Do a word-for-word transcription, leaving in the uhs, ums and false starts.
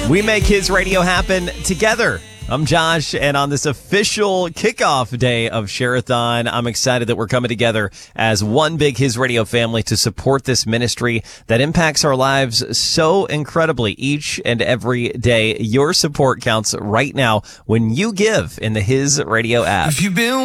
We make his radio happen together. I'm Josh, and on this official kickoff day of Share-a-thon, I'm excited that we're coming together as one big His Radio family to support this ministry that impacts our lives so incredibly each and every day. Your support counts right now when you give in the His Radio app. If you've been